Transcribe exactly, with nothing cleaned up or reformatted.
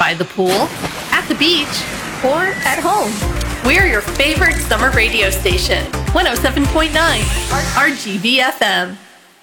by the pool, at the beach, or at home. We're your favorite summer radio station, one oh seven point nine R G V F M.